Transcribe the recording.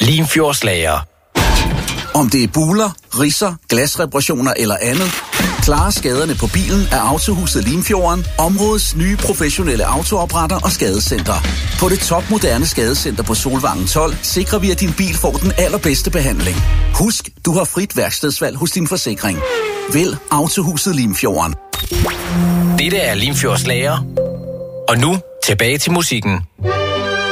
Limfjordslager. Om det er buler, ridser, glasreparationer eller andet, klare skaderne på bilen er Autohuset Limfjorden, områdets nye professionelle autoopretter og skadescenter. På det topmoderne skadescenter på Solvangen 12 sikrer vi, at din bil får den allerbedste behandling. Husk, du har frit værkstedsvalg hos din forsikring. Vælg Autohuset Limfjorden. Dette er Limfjordslager. Og nu tilbage til musikken.